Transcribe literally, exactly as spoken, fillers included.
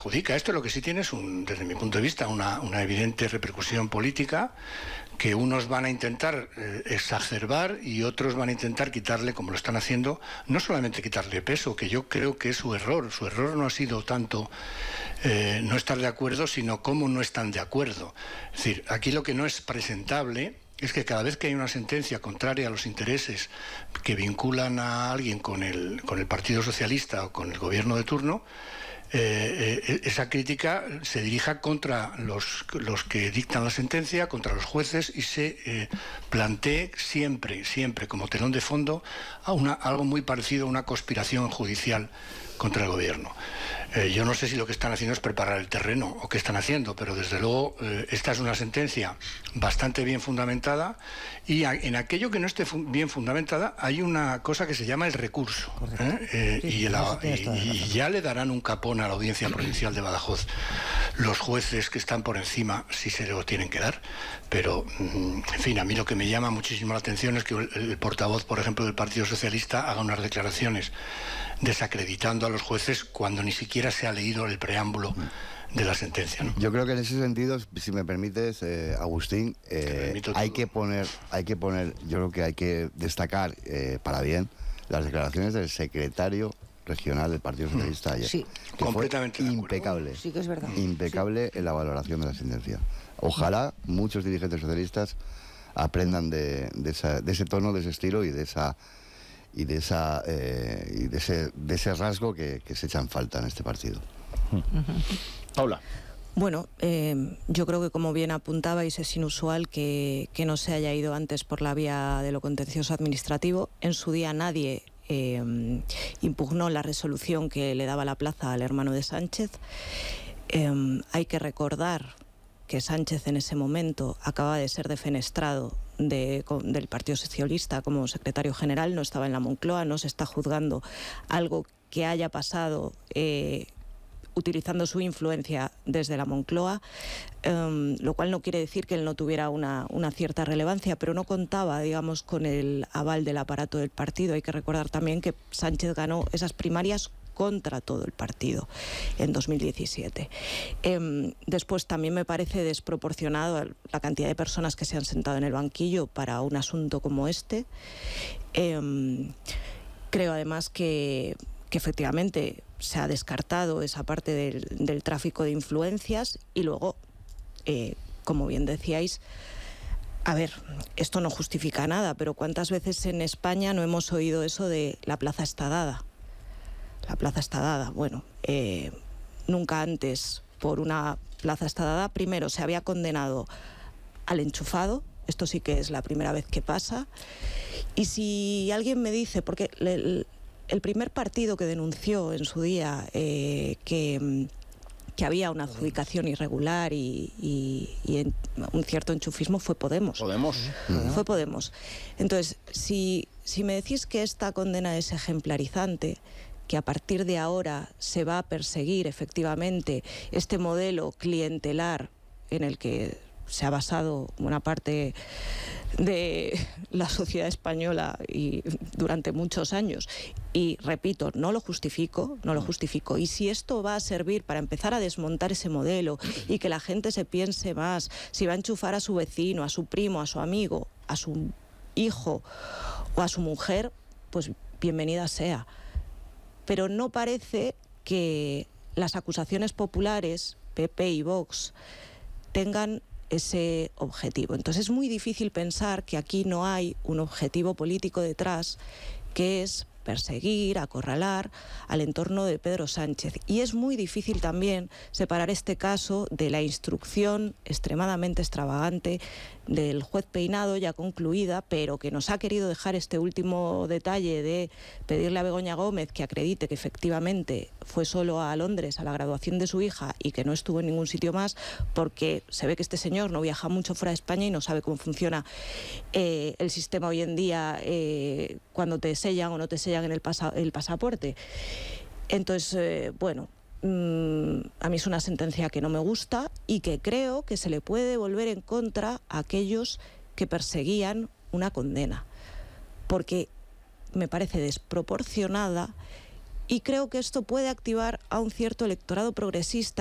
Perjudica. Esto lo que sí tiene es, un, desde mi punto de vista, una, una evidente repercusión política que unos van a intentar eh, exacerbar y otros van a intentar quitarle, como lo están haciendo, no solamente quitarle peso, que yo creo que es su error. Su error no ha sido tanto eh, no estar de acuerdo, sino cómo no están de acuerdo. Es decir, aquí lo que no es presentable es que cada vez que hay una sentencia contraria a los intereses que vinculan a alguien con el, con el Partido Socialista o con el gobierno de turno, Eh, eh, esa crítica se dirija contra los, los que dictan la sentencia, contra los jueces, y se eh, plantee siempre, siempre como telón de fondo a una, algo muy parecido a una conspiración judicial contra el gobierno. Eh, yo no sé si lo que están haciendo es preparar el terreno o qué están haciendo, pero desde luego eh, esta es una sentencia bastante bien fundamentada, y a, en aquello que no esté fu bien fundamentada hay una cosa que se llama el recurso. ¿eh? Eh, sí, y, la, y, y ya le darán un capón a la Audiencia Provincial de Badajoz los jueces que están por encima, si se lo tienen que dar. Pero, en fin, a mí lo que me llama muchísimo la atención es que el, el portavoz, por ejemplo, del Partido Socialista haga unas declaraciones desacreditando a los jueces cuando ni siquiera se ha leído el preámbulo de la sentencia, ¿no? Yo creo que en ese sentido, si me permites, eh, Agustín, eh, hay que poner, hay que poner, yo creo que hay que destacar eh, para bien las declaraciones del secretario regional del Partido Socialista ayer. Sí, que completamente fue impecable. Sí, que es verdad. Impecable sí. En la valoración de la sentencia. Ojalá muchos dirigentes socialistas aprendan de, de, esa, de ese tono, de ese estilo y de esa y de esa eh, y de ese de ese rasgo que, que se echan falta en este partido. Uh-huh. Paula. Bueno, eh, yo creo que, como bien apuntabais, es inusual que, que no se haya ido antes por la vía de lo contencioso administrativo. En su día nadie eh, impugnó la resolución que le daba la plaza al hermano de Sánchez. Eh, hay que recordar que Sánchez en ese momento acaba de ser defenestrado de, del Partido Socialista como secretario general, no estaba en la Moncloa, no se está juzgando algo que haya pasado eh, utilizando su influencia desde la Moncloa, um, lo cual no quiere decir que él no tuviera una, una cierta relevancia, pero no contaba, digamos, con el aval del aparato del partido. Hay que recordar también que Sánchez ganó esas primarias contra todo el partido en dos mil diecisiete. Eh, después también me parece desproporcionado la cantidad de personas que se han sentado en el banquillo para un asunto como este. Eh, creo además que, que efectivamente se ha descartado esa parte del, del tráfico de influencias y luego, eh, como bien decíais, a ver, esto no justifica nada, pero ¿cuántas veces en España no hemos oído eso de la plaza está dada? La plaza está dada. Bueno, eh, nunca antes por una plaza está dada. Primero se había condenado al enchufado, esto sí que es la primera vez que pasa. Y si alguien me dice, porque el, el primer partido que denunció en su día eh, que, que había una adjudicación irregular y, y, y en, un cierto enchufismo fue Podemos. Podemos. Uh-huh. Fue Podemos. Entonces, si, si me decís que esta condena es ejemplarizante, que a partir de ahora se va a perseguir efectivamente este modelo clientelar en el que se ha basado una parte de la sociedad española y durante muchos años. Y repito, no lo justifico, no lo justifico. Y si esto va a servir para empezar a desmontar ese modelo y que la gente se piense más, si va a enchufar a su vecino, a su primo, a su amigo, a su hijo o a su mujer, pues bienvenida sea. Pero no parece que las acusaciones populares, P P y Vox, tengan ese objetivo. Entonces es muy difícil pensar que aquí no hay un objetivo político detrás, que es perseguir, acorralar al entorno de Pedro Sánchez. Y es muy difícil también separar este caso de la instrucción extremadamente extravagante del juez Peinado, ya concluida, pero que nos ha querido dejar este último detalle de pedirle a Begoña Gómez que acredite que efectivamente fue solo a Londres a la graduación de su hija y que no estuvo en ningún sitio más, porque se ve que este señor no viaja mucho fuera de España y no sabe cómo funciona eh, el sistema hoy en día eh, cuando te sellan o no te sellan en el, pasa el pasaporte. Entonces, eh, bueno, mmm, a mí es una sentencia que no me gusta y que creo que se le puede volver en contra a aquellos que perseguían una condena, porque me parece desproporcionada y creo que esto puede activar a un cierto electorado progresista